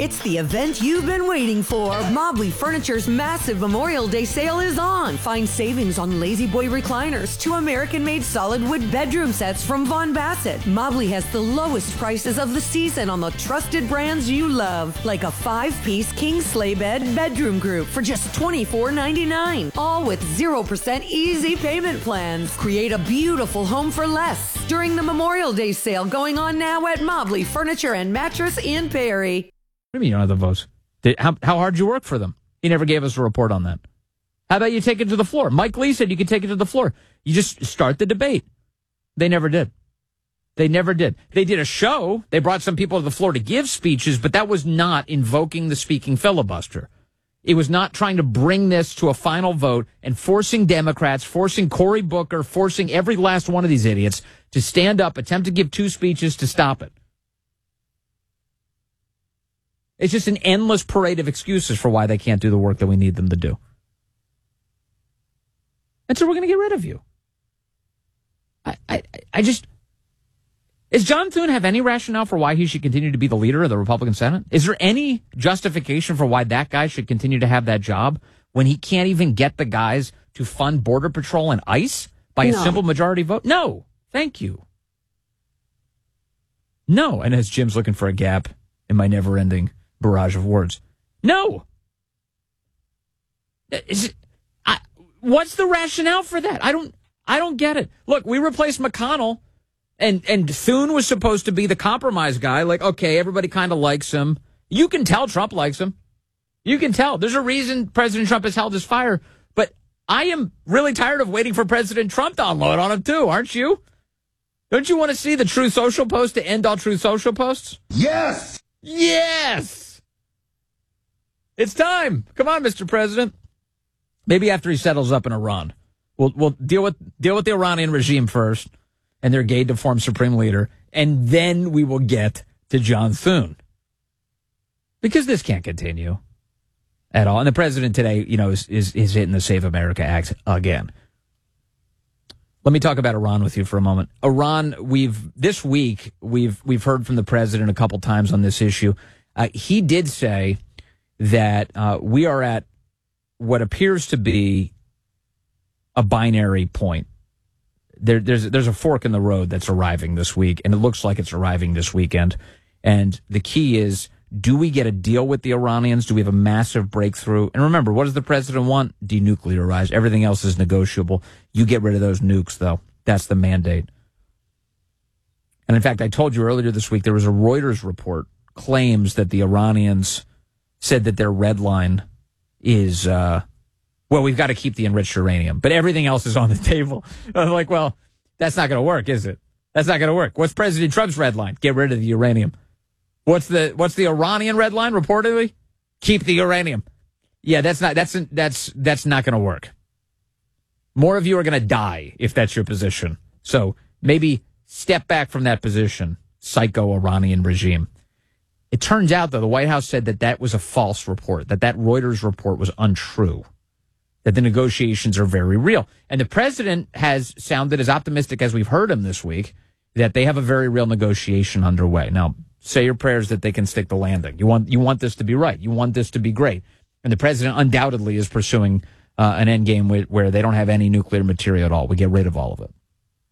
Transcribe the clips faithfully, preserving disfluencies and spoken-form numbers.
It's the event you've been waiting for. Mobley Furniture's massive Memorial Day sale is on. Find savings on Lazy Boy recliners to American-made solid wood bedroom sets from Von Bassett. Mobley has the lowest prices of the season on the trusted brands you love, like a five-piece king sleigh bed bedroom group for just twenty-four ninety-nine, all with zero percent easy payment plans. Create a beautiful home for less during the Memorial Day sale going on now at Mobley Furniture and Mattress in Perry. What do you mean you don't have the votes? Did, how, how hard you work for them? He never gave us a report on that. How about you take it to the floor? Mike Lee said you could take it to the floor. You just start the debate. They never did. They never did. They did a show. They brought some people to the floor to give speeches, but that was not invoking the speaking filibuster. It was not trying to bring this to a final vote and forcing Democrats, forcing Cory Booker, forcing every last one of these idiots to stand up, attempt to give two speeches to stop it. It's just an endless parade of excuses for why they can't do the work that we need them to do. And so we're going to get rid of you. I, I, I just... Does John Thune have any rationale for why he should continue to be the leader of the Republican Senate? Is there any justification for why that guy should continue to have that job when he can't even get the guys to fund Border Patrol and ICE by No. a simple majority vote? No. Thank you. No. And as Jim's looking for a gap in my never-ending barrage of words. No. Is it, I, what's the rationale for that? I don't I don't get it. Look, we replaced McConnell, and, and Thune was supposed to be the compromise guy. Like, okay, everybody kind of likes him. You can tell Trump likes him. You can tell. There's a reason President Trump has held his fire. But I am really tired of waiting for President Trump to unload on him, too, aren't you? Don't you want to see the Truth Social post to end all Truth Social posts? Yes! Yes! It's time. Come on, Mister President. Maybe after he settles up in Iran. We'll we'll deal with deal with the Iranian regime first and their gay deformed supreme leader, and then we will get to John Thune. Because this can't continue at all. And the president today, you know, is is, is hitting the Save America Act again. Let me talk about Iran with you for a moment. Iran, we've this week we've we've heard from the president a couple times on this issue. Uh, he did say that uh, we are at what appears to be a binary point. There, there's there's a fork in the road that's arriving this week, and it looks like it's arriving this weekend. And the key is, do we get a deal with the Iranians? Do we have a massive breakthrough? And remember, what does the president want? Denuclearize. Everything else is negotiable. You get rid of those nukes, though. That's the mandate. And in fact, I told you earlier this week, there was a Reuters report claims that the Iranians said that their red line is, uh, well, we've got to keep the enriched uranium, but everything else is on the table. I'm like, well, that's not going to work, is it? That's not going to work. What's President Trump's red line? Get rid of the uranium. What's the what's the Iranian red line reportedly? Keep the uranium. Yeah, that's not that's that's that's not going to work. More of you are going to die if that's your position. So maybe step back from that position, psycho Iranian regime. It turns out, though, the White House said that that was a false report, that that Reuters report was untrue, that the negotiations are very real. And the president has sounded as optimistic as we've heard him this week, that they have a very real negotiation underway. Now, say your prayers that they can stick the landing. You want you want this to be right. You want this to be great. And the president undoubtedly is pursuing uh, an end game where, where they don't have any nuclear material at all. We get rid of all of it.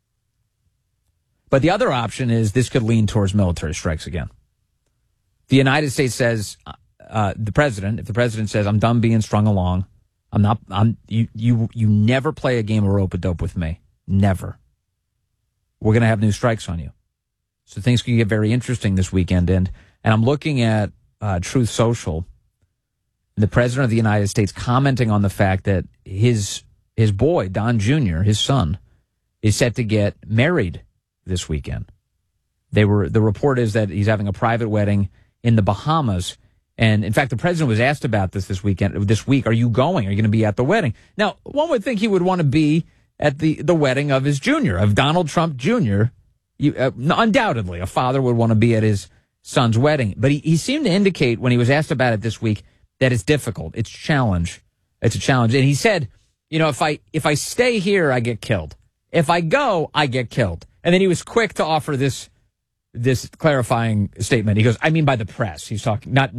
But the other option is this could lean towards military strikes again. The United States says, uh, the president, if the president says, I'm done being strung along, I'm not, I'm, you, you, you never play a game of rope-a-dope with me. Never. We're going to have new strikes on you. So things can get very interesting this weekend. And, and I'm looking at uh, Truth Social, the president of the United States commenting on the fact that his, his boy, Don Junior, his son, is set to get married this weekend. They were, the report is that he's having a private wedding in the Bahamas. And in fact, the president was asked about this this weekend, this week. Are you going? Are you going to be at the wedding? Now, one would think he would want to be at the, the wedding of his junior, of Donald Trump Junior You, uh, undoubtedly, a father would want to be at his son's wedding. But he, he seemed to indicate when he was asked about it this week that it's difficult. It's a challenge. It's a challenge. And he said, you know, if I if I stay here, I get killed. If I go, I get killed. And then he was quick to offer this this clarifying statement. He goes, I mean by the press. He's talking, not